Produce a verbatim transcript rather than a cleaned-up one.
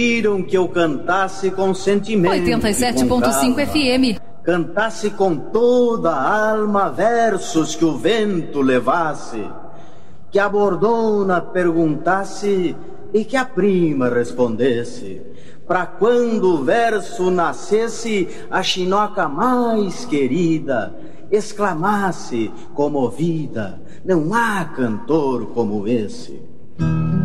Pediram que eu cantasse com sentimento. oitenta e sete ponto cinco F M. Cantasse com toda a alma versos que o vento levasse, que a bordona perguntasse e que a prima respondesse, pra quando o verso nascesse, a chinoca mais querida exclamasse comovida: não há cantor como esse.